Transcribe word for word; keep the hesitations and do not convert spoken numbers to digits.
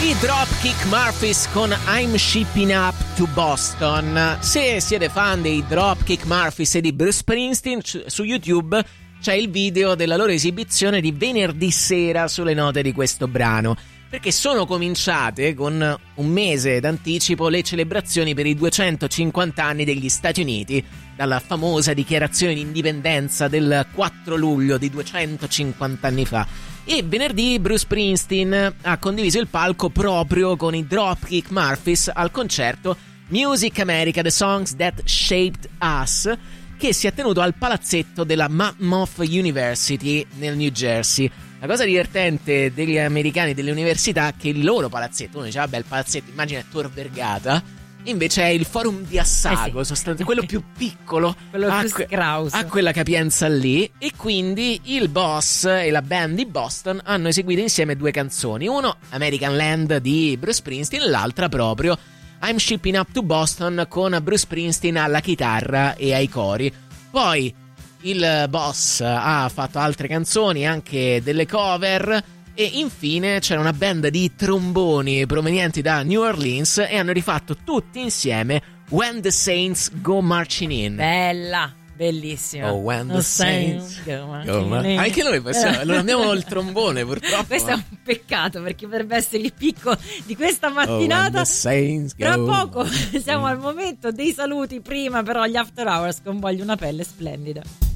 I Dropkick Murphys con I'm Shipping Up to Boston. Se siete fan dei Dropkick Murphys e di Bruce Springsteen, su YouTube c'è il video della loro esibizione di venerdì sera sulle note di questo brano, perché sono cominciate con un mese d'anticipo le celebrazioni per i duecentocinquanta anni degli Stati Uniti, dalla famosa dichiarazione di indipendenza del quattro luglio di duecentocinquanta anni fa. E venerdì Bruce Springsteen ha condiviso il palco proprio con i Dropkick Murphys al concerto Music America The Songs That Shaped Us, che si è tenuto al palazzetto della Monmouth University nel New Jersey. La cosa divertente degli americani delle università è che il loro palazzetto, uno dice vabbè il palazzetto immagina è Tor Vergata, invece è il Forum di Assago, eh sì. sostanzialmente quello più piccolo, quello più scrauso, ha quella capienza lì. E quindi il boss e la band di Boston hanno eseguito insieme due canzoni, uno American Land di Bruce Springsteen, l'altra proprio I'm Shipping Up to Boston con Bruce Springsteen alla chitarra e ai cori. Poi il boss ha fatto altre canzoni, anche delle cover, e infine c'era una band di tromboni provenienti da New Orleans e hanno rifatto tutti insieme When the Saints Go Marching In. Bella, bellissima. Oh, When the, the Saints, Saints Go Marching Go In. Anche noi possiamo, non abbiamo il trombone purtroppo. Questo ma... è un peccato, perché potrebbe essere il picco di questa mattinata. Oh, tra poco siamo al momento dei saluti, prima però gli After Hours con Voglio una pelle splendida.